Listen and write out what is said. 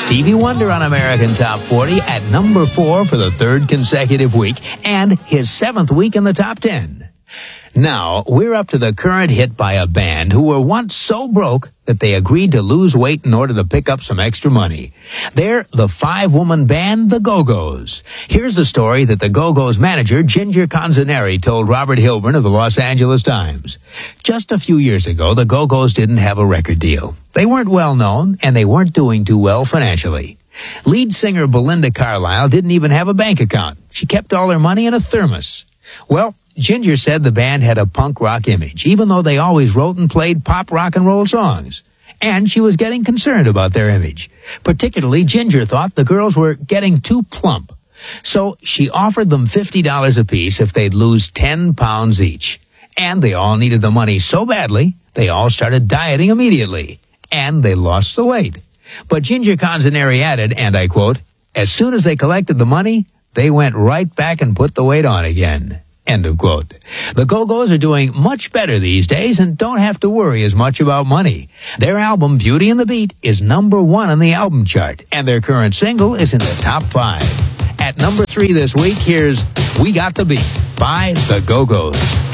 Stevie Wonder on American Top 40 at number 4 for the third consecutive week and his 7th week in the top 10. Now, we're up to the current hit by a band who were once so broke that they agreed to lose weight in order to pick up some extra money. They're the 5-woman band, the Go-Go's. Here's the story that the Go-Go's manager, Ginger Canzaneri, told Robert Hilburn of the Los Angeles Times. Just a few years ago, the Go-Go's didn't have a record deal. They weren't well known, and they weren't doing too well financially. Lead singer Belinda Carlisle didn't even have a bank account. She kept all her money in a thermos. Well, Ginger said the band had a punk rock image, even though they always wrote and played pop rock and roll songs. And she was getting concerned about their image. Particularly, Ginger thought the girls were getting too plump. So she offered them $50 apiece if they'd lose 10 pounds each. And they all needed the money so badly, they all started dieting immediately. And they lost the weight. But Ginger Canzaneri added, and I quote, "As soon as they collected the money, they went right back and put the weight on again." End of quote. The Go-Go's are doing much better these days and don't have to worry as much about money. Their album, Beauty and the Beat, is number 1 on the album chart, and their current single is in the top 5. At number 3 this week, here's We Got the Beat by the Go-Go's.